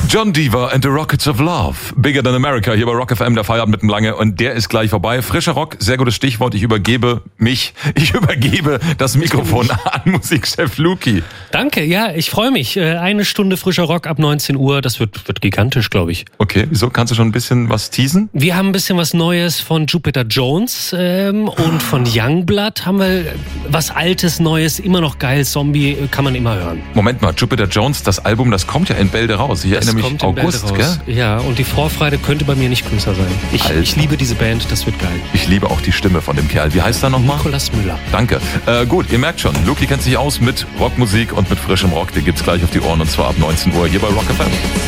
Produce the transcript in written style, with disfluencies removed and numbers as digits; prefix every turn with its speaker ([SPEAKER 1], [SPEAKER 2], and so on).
[SPEAKER 1] John Deaver and the Rockets of Love. Bigger Than America hier bei Rock FM, der Feierabend mit dem Lange. Und der ist gleich vorbei. Frischer Rock, sehr gutes Stichwort. Ich übergebe das Mikrofon an Musikchef Luki.
[SPEAKER 2] Danke, ja, ich freue mich. Eine Stunde frischer Rock ab 19 Uhr, das wird gigantisch, glaube ich.
[SPEAKER 1] Okay, wieso? Kannst du schon ein bisschen was teasen?
[SPEAKER 2] Wir haben ein bisschen was Neues von Jupiter Jones und von Youngblood haben wir was Altes, Neues, immer noch geil. Zombie kann man immer hören.
[SPEAKER 1] Moment mal, Jupiter Jones, das Album, das kommt ja in Bälde raus. Ich erinnere mich, August, gell?
[SPEAKER 2] Ja, und die Vorfreude könnte bei mir nicht größer sein. Ich liebe diese Band, das wird geil.
[SPEAKER 1] Ich liebe auch die Stimme von dem Kerl. Wie heißt er nochmal?
[SPEAKER 2] Nikolaus Müller.
[SPEAKER 1] Danke. Gut, ihr merkt schon, Luki kennt sich aus mit Rockmusik und mit frischem Rock. Den gibt's gleich auf die Ohren und zwar ab 19 Uhr hier bei Rock FM.